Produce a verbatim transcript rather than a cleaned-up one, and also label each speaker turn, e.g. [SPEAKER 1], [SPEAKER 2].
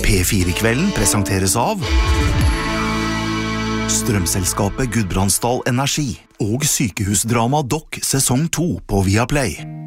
[SPEAKER 1] P fire-kvelden presenteres av Strømselskapet Gudbrandsdal Energi og sykehusdrama Dokk sesong to på Viaplay.